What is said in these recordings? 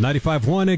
95.1 at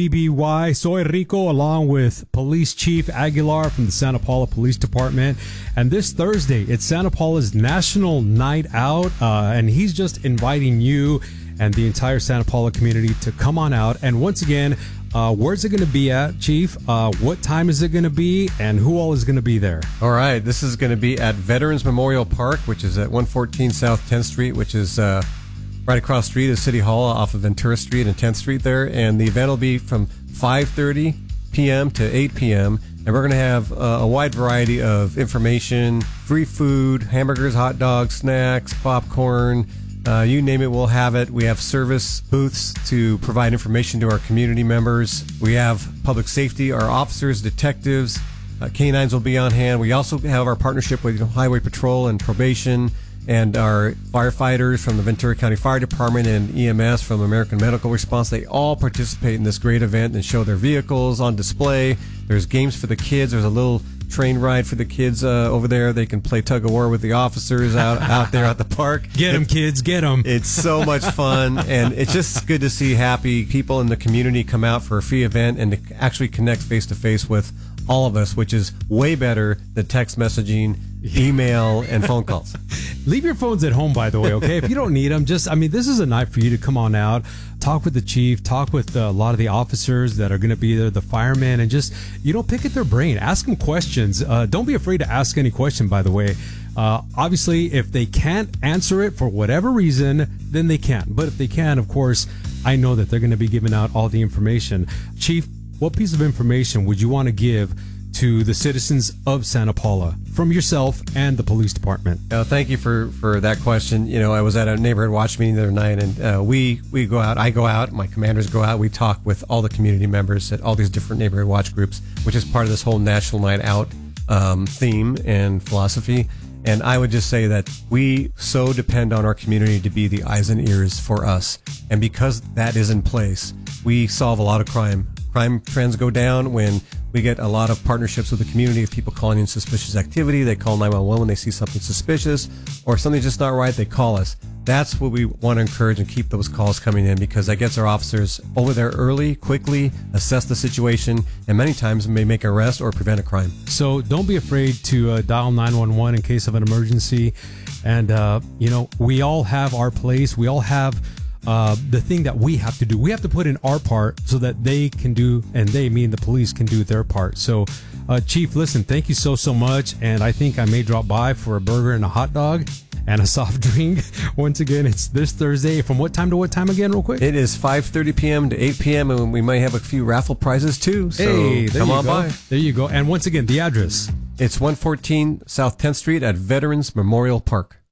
KBBY. Soy Rico along with Police Chief Aguilar from the Santa Paula Police Department. And this Thursday, it's Santa Paula's National Night Out. And he's just inviting you and the entire Santa Paula community to come on out. And once again, where's it going to be at, Chief? What time is it going to be? And who all is going to be there? All right. This is going to be at Veterans Memorial Park, which is at 114 South 10th Street, which is right across the street is City Hall off of Ventura Street and 10th Street there. And the event will be from 5:30 p.m. to 8 p.m. And we're going to have a wide variety of information, free food, hamburgers, hot dogs, snacks, popcorn, you name it, we'll have it. We have service booths to provide information to our community members. We have public safety, our officers, detectives, canines will be on hand. We also have our partnership with Highway Patrol and Probation, and our firefighters from the Ventura County Fire Department and EMS from American Medical Response. They all participate in this great event and show their vehicles on display. There's games for the kids. There's a little train ride for the kids over there. They can play tug of war with the officers out there at the park. Get them, kids, get them. It's so much fun, and it's just good to see happy people in the community come out for a free event and to actually connect face-to-face with all of us, which is way better than text messaging, email, and phone calls. Leave your phones at home, by the way, okay? If you don't need them, this is a night for you to come on out, talk with the chief, talk with a lot of the officers that are going to be there, the firemen, and just, pick at their brain. Ask them questions. Don't be afraid to ask any question, by the way. Obviously, if they can't answer it for whatever reason, then they can't. But if they can, of course, I know that they're going to be giving out all the information. Chief, what piece of information would you want to give to the citizens of Santa Paula from yourself and the police department? Thank you for that question. I was at a neighborhood watch meeting the other night, and we go out. I go out. My commanders go out. We talk with all the community members at all these different neighborhood watch groups, which is part of this whole National Night Out theme and philosophy. And I would just say that we so depend on our community to be the eyes and ears for us. And because that is in place, we solve a lot of crime. Crime trends go down when we get a lot of partnerships with the community of people calling in suspicious activity. They call 911 when they see something suspicious or something's just not right. They call us. That's what we want to encourage and keep those calls coming in, because that gets our officers over there early, quickly, assess the situation, and many times may make an arrest or prevent a crime. So don't be afraid to dial 911 in case of an emergency. And, we all have our place. We all have the thing that we have to do. We have to put in our part so that they can do, and they mean the police can do their part. So, Chief, listen, thank you so much. And I think I may drop by for a burger and a hot dog and a soft drink. Once again, it's this Thursday. From what time to what time again, real quick? It is 5:30 p.m. to 8 p.m. and we might have a few raffle prizes too. So hey, come on by. There you go. And once again, the address. It's 114 South 10th Street at Veterans Memorial Park.